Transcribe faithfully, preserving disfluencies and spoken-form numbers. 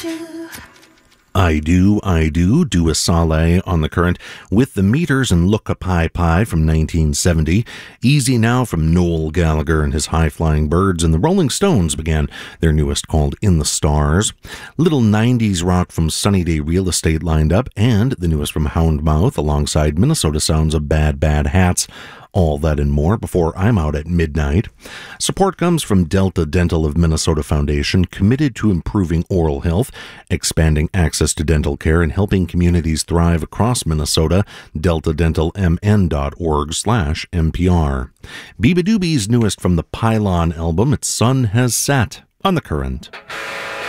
do. I Do, I Do, Do a Soleil on the Current, With the Meters and Look a Pie Pie from nineteen seventy, Easy Now from Noel Gallagher and his High Flying Birds, and the Rolling Stones began their newest called In the Stars. Little nineties rock from Sunny Day Real Estate lined up, and the newest from Houndmouth alongside Minnesota sounds of Bad Bad Hats. All that and more before I'm out at midnight. Support comes from Delta Dental of Minnesota Foundation, committed to improving oral health, expanding access to dental care, and helping communities thrive across Minnesota. delta dental m n dot org slash M P R. Beabadoobie's newest from the Pylon album, Its Sun Has Set, on the Current.